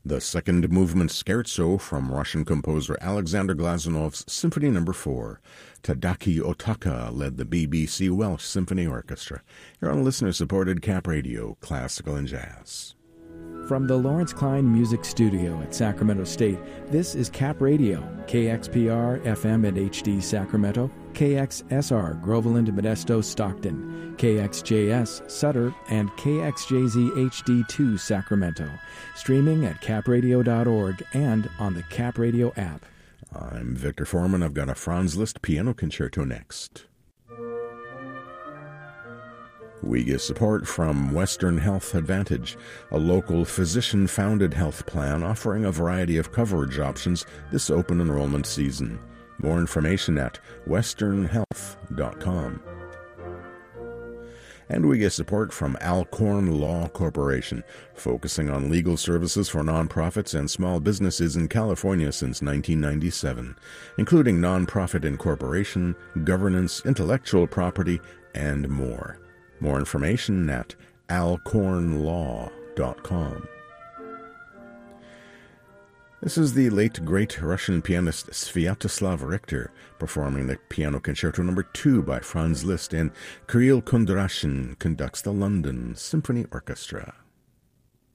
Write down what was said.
The second movement scherzo from Russian composer Alexander Glazunov's Symphony No. 4. Tadaki Otaka led the BBC Welsh Symphony Orchestra. You're on listener-supported Cap Radio, Classical and Jazz. From the Lawrence Klein Music Studio at Sacramento State, this is Cap Radio, KXPR FM and HD Sacramento, KXSR Groveland, Modesto, Stockton, KXJS Sutter, and KXJZ HD2 Sacramento. Streaming at capradio.org and on the Cap Radio app. I'm Victor Foreman. I've got a Franz Liszt piano concerto next. We get support from Western Health Advantage, a local physician-founded health plan offering a variety of coverage options this open enrollment season. More information at westernhealth.com. And we get support from Alcorn Law Corporation, focusing on legal services for nonprofits and small businesses in California since 1997, including nonprofit incorporation, governance, intellectual property, and more. More information at alcornlaw.com. This is the late great Russian pianist Sviatoslav Richter performing the Piano Concerto No. 2 by Franz Liszt, and Kirill Kondrashin conducts the London Symphony Orchestra.